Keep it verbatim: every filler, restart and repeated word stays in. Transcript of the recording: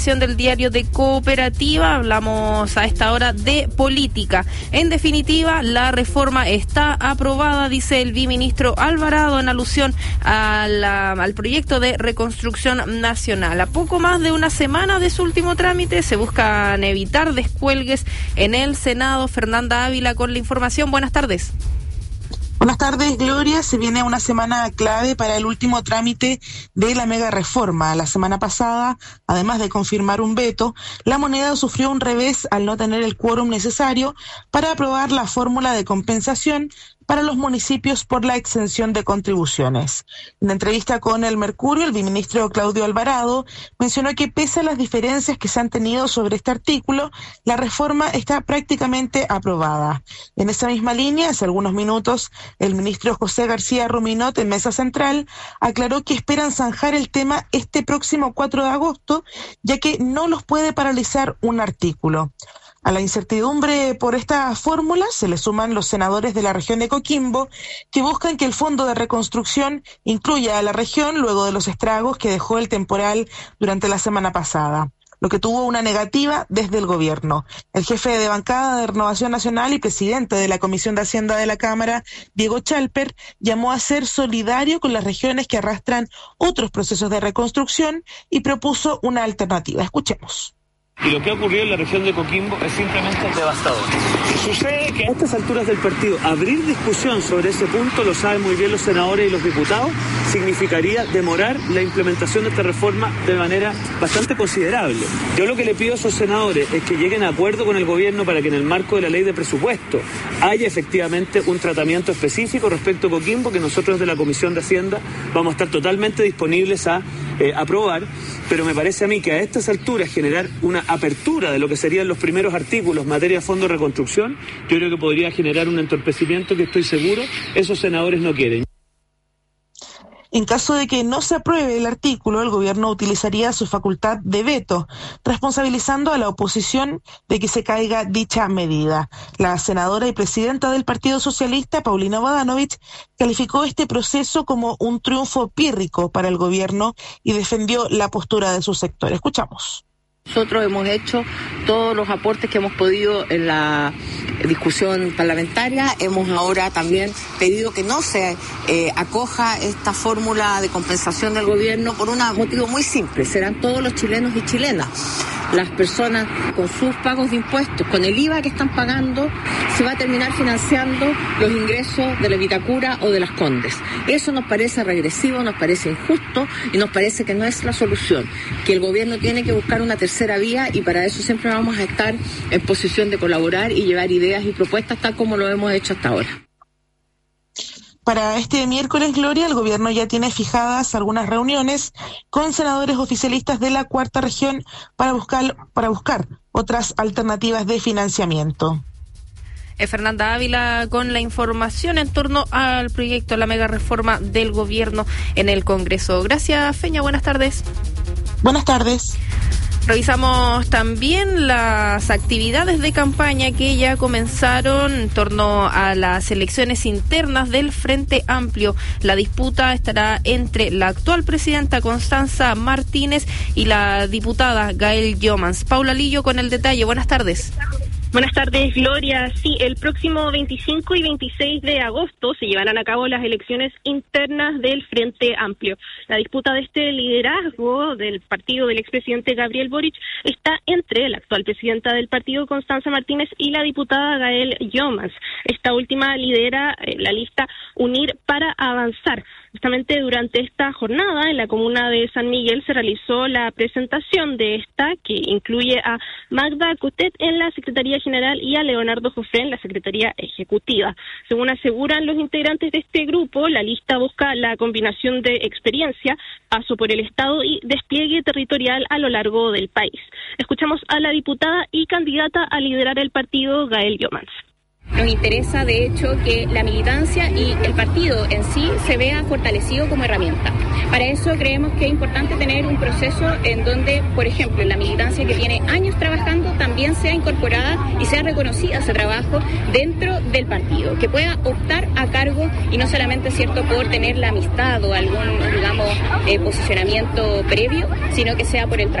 Del diario de Cooperativa, hablamos a esta hora de política. En definitiva, la reforma está aprobada, dice el viceministro Alvarado en alusión a la, al proyecto de reconstrucción nacional. A poco más de una semana de su último trámite, se buscan evitar descuelgues en el Senado. Fernanda Ávila con la información. Buenas tardes. Buenas tardes, Gloria. Se viene una semana clave para el último trámite de la mega reforma. La semana pasada, además de confirmar un veto, la moneda sufrió un revés al no tener el quórum necesario para aprobar la fórmula de compensación para los municipios por la exención de contribuciones. En la entrevista con El Mercurio, el viceministro Claudio Alvarado mencionó que pese a las diferencias que se han tenido sobre este artículo, la reforma está prácticamente aprobada. En esa misma línea, hace algunos minutos, el ministro José García Ruminot, en Mesa Central, aclaró que esperan zanjar el tema este próximo cuatro de agosto, ya que no los puede paralizar un artículo. A la incertidumbre por esta fórmula se le suman los senadores de la región de Coquimbo, que buscan que el Fondo de Reconstrucción incluya a la región luego de los estragos que dejó el temporal durante la semana pasada, lo que tuvo una negativa desde el gobierno. El jefe de bancada de Renovación Nacional y presidente de la Comisión de Hacienda de la Cámara, Diego Chalper, llamó a ser solidario con las regiones que arrastran otros procesos de reconstrucción y propuso una alternativa. Escuchemos. Y lo que ha ocurrido en la región de Coquimbo es simplemente devastador. Sucede que a estas alturas del partido, abrir discusión sobre ese punto, lo saben muy bien los senadores y los diputados, significaría demorar la implementación de esta reforma de manera bastante considerable. Yo lo que le pido a esos senadores es que lleguen a acuerdo con el gobierno para que en el marco de la ley de presupuesto haya efectivamente un tratamiento específico respecto a Coquimbo, que nosotros de la Comisión de Hacienda vamos a estar totalmente disponibles a eh, aprobar, pero me parece a mí que a estas alturas generar una apertura de lo que serían los primeros artículos en materia de fondo de reconstrucción, yo creo que podría generar un entorpecimiento que estoy seguro esos senadores no quieren. En caso de que no se apruebe el artículo, el gobierno utilizaría su facultad de veto, responsabilizando a la oposición de que se caiga dicha medida. La senadora y presidenta del Partido Socialista, Paulina Bodanovich, calificó este proceso como un triunfo pírrico para el gobierno y defendió la postura de su sector. Escuchamos. Nosotros hemos hecho todos los aportes que hemos podido en la discusión parlamentaria. Hemos ahora también pedido que no se eh, acoja esta fórmula de compensación del gobierno por un motivo muy simple. Serán todos los chilenos y chilenas, las personas con sus pagos de impuestos, con el I V A que están pagando, se va a terminar financiando los ingresos de la Vitacura o de Las Condes. Eso nos parece regresivo, nos parece injusto y nos parece que no es la solución, que el gobierno tiene que buscar una tercera vía y para eso siempre vamos a estar en posición de colaborar y llevar ideas y propuestas tal como lo hemos hecho hasta ahora. Para este miércoles, Gloria, el gobierno ya tiene fijadas algunas reuniones con senadores oficialistas de la cuarta región para buscar, para buscar otras alternativas de financiamiento. Es Fernanda Ávila con la información en torno al proyecto, la mega reforma del gobierno en el Congreso. Gracias, Feña. Buenas tardes. Buenas tardes. Revisamos también las actividades de campaña que ya comenzaron en torno a las elecciones internas del Frente Amplio. La disputa estará entre la actual presidenta Constanza Martínez y la diputada Gael Jomans. Paula Lillo con el detalle. Buenas tardes. Buenas tardes, Gloria. Sí, el próximo veinticinco y veintiséis de agosto se llevarán a cabo las elecciones internas del Frente Amplio. La disputa de este liderazgo del partido del expresidente Gabriel Boric está entre la actual presidenta del partido, Constanza Martínez, y la diputada Gael Jomans. Esta última lidera eh, la lista Unir para Avanzar. Justamente durante esta jornada en la comuna de San Miguel se realizó la presentación de esta, que incluye a Magda Cotet en la Secretaría General y a Leonardo Jofré en la Secretaría Ejecutiva. Según aseguran los integrantes de este grupo, la lista busca la combinación de experiencia, paso por el Estado y despliegue territorial a lo largo del país. Escuchamos a la diputada y candidata a liderar el partido, Gael Jomans. Nos interesa, de hecho, que la militancia y el partido en sí se vea fortalecido como herramienta. Para eso creemos que es importante tener un proceso en donde, por ejemplo, la militancia que tiene años trabajando también sea incorporada y sea reconocida ese trabajo dentro del partido, que pueda optar a cargo y no solamente, cierto, por tener la amistad o algún, digamos, eh, posicionamiento previo, sino que sea por el trabajo.